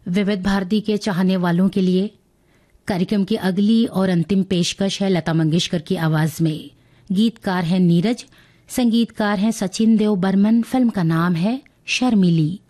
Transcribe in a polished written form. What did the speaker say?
विविध भारती के चाहने वालों के लिए कार्यक्रम की अगली और अंतिम पेशकश है लता मंगेशकर की आवाज में। गीतकार हैं नीरज, संगीतकार हैं सचिन देव बर्मन। फिल्म का नाम है शर्मिली।